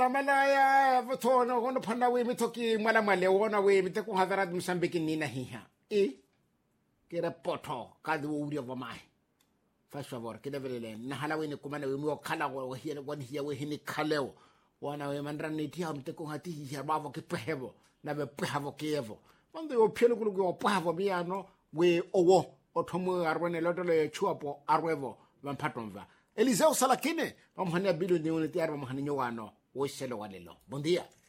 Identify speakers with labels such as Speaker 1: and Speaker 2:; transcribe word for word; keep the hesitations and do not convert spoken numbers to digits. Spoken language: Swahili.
Speaker 1: Malaya votona gono phana we mitoki mala male wona we mite ko hadara Mozambique nina hiha e ke repoto ka di uri of mai fa favor ke devele na hala we ne kumana we mo khala go hiya go hiya we hini khaleo wana we mandra ne ti hamte ko hati hiya ba vo ke pehebo na be pehavo ke evo mando yo phelo ku go pehavo biano we owo othomo arwene lotole chuapo arwevo vamphatomva Eliseo Salakine, vamos a billion de un tiar, vamos a niño gano, o es lo galelo. Buen día.